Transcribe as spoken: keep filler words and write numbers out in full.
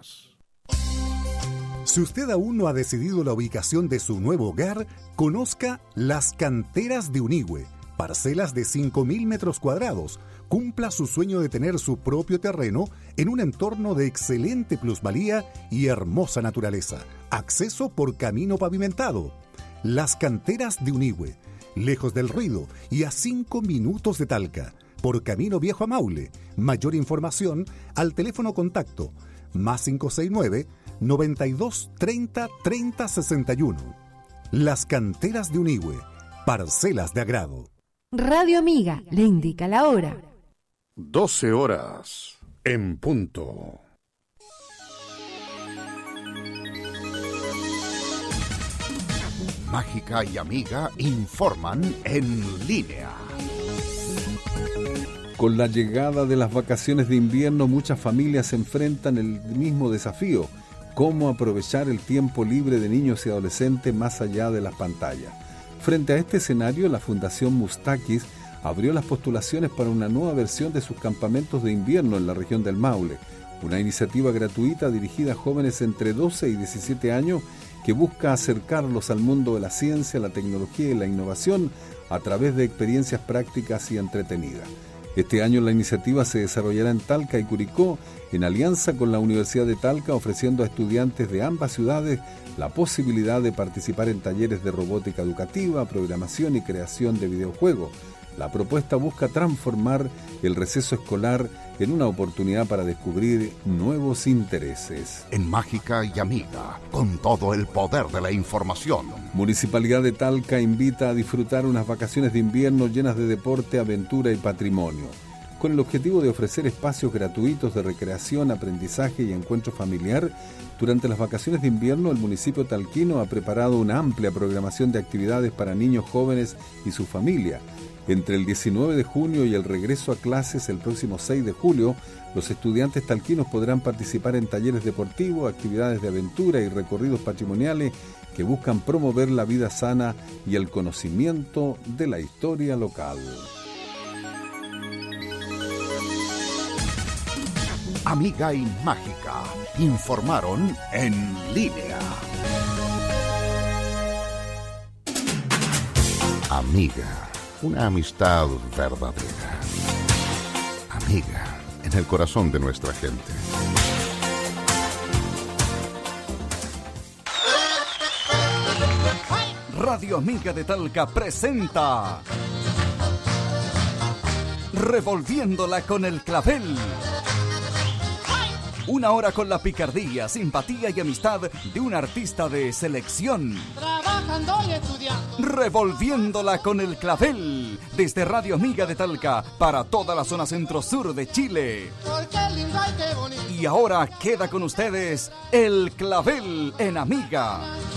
horas. Si usted aún no ha decidido la ubicación de su nuevo hogar, conozca Las Canteras de Unigüe, parcelas de cinco mil metros cuadrados. Cumpla su sueño de tener su propio terreno en un entorno de excelente plusvalía y hermosa naturaleza. Acceso por camino pavimentado. Las Canteras de Unigüe, lejos del ruido y a cinco minutos de Talca, por camino viejo a Maule. Mayor información al teléfono contacto más cinco seis nueve, noventa y dos, treinta, treinta, sesenta y uno. Las Canteras de Unigüe, parcelas de agrado. Radio Amiga le indica la hora. doce horas en punto. Mágica y Amiga informan en línea. Con la llegada de las vacaciones de invierno, muchas familias enfrentan el mismo desafío: cómo aprovechar el tiempo libre de niños y adolescentes más allá de las pantallas. Frente a este escenario, la Fundación Mustakis abrió las postulaciones para una nueva versión de sus campamentos de invierno en la región del Maule, una iniciativa gratuita dirigida a jóvenes entre doce y diecisiete años que busca acercarlos al mundo de la ciencia, la tecnología y la innovación a través de experiencias prácticas y entretenidas. Este año la iniciativa se desarrollará en Talca y Curicó, en alianza con la Universidad de Talca, ofreciendo a estudiantes de ambas ciudades la posibilidad de participar en talleres de robótica educativa, programación y creación de videojuegos. La propuesta busca transformar el receso escolar en una oportunidad para descubrir nuevos intereses. En Mágica y Amiga, con todo el poder de la información. Municipalidad de Talca invita a disfrutar unas vacaciones de invierno llenas de deporte, aventura y patrimonio. Con el objetivo de ofrecer espacios gratuitos de recreación, aprendizaje y encuentro familiar, durante las vacaciones de invierno el municipio talquino ha preparado una amplia programación de actividades para niños, jóvenes y su familia. Entre el diecinueve de junio y el regreso a clases el próximo seis de julio, los estudiantes talquinos podrán participar en talleres deportivos, actividades de aventura y recorridos patrimoniales que buscan promover la vida sana y el conocimiento de la historia local. Amiga y Mágica informaron en línea. Amiga. Una amistad verdadera. Amiga, en el corazón de nuestra gente. Radio Amiga de Talca presenta Revolviéndola con el clavel. Una hora con la picardía, simpatía y amistad de un artista de selección. Trabajando y estudiando. Revolviéndola con el clavel. Desde Radio Amiga de Talca para toda la zona centro-sur de Chile. Porque lindo y qué bonito. Y ahora queda con ustedes el clavel en Amiga.